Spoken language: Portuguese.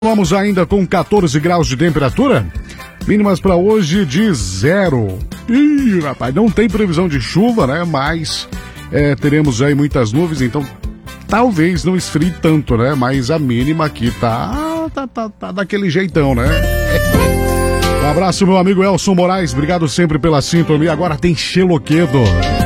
Vamos ainda com 14 graus de temperatura. Mínimas para hoje de 0. Ih, rapaz, não tem previsão de chuva, né? Mas teremos aí muitas nuvens, então talvez não esfrie tanto, né? Mas a mínima aqui tá daquele jeitão, né? Um abraço, meu amigo Elson Moraes. Obrigado sempre pela sintonia. Agora tem Xeloquedo.